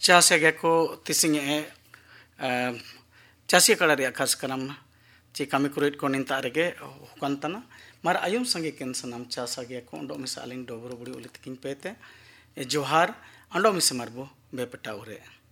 चासे गे को तिसिंग चासी कड़ा रे खास करम ची कमी कुरेट को निंता रेगे हुकंतना मार आयुम संगे केन सनम चासा गे को अंडो मिस आलिंग डोबरो बुड़ी उलित किंग पेते जोहार अंडो मिस मारबो बेपटा उरे।